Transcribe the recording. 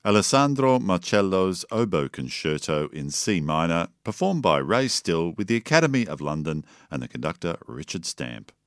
Alessandro Marcello's Oboe Concerto in C minor, performed by Ray Still with the Academy of London and the conductor Richard Stamp.